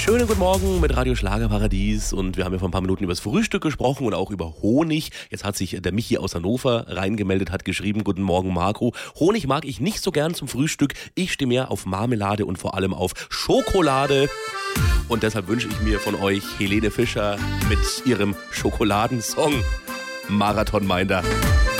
Schönen guten Morgen mit Radio Schlagerparadies und wir haben ja vor ein paar Minuten über das Frühstück gesprochen und auch über Honig. Jetzt hat sich der Michi aus Hannover reingemeldet, hat geschrieben, guten Morgen Marco. Honig mag ich nicht so gern zum Frühstück. Ich stehe mehr auf Marmelade und vor allem auf Schokolade. Und deshalb wünsche ich mir von euch Helene Fischer mit ihrem Schokoladensong Marathon Minder.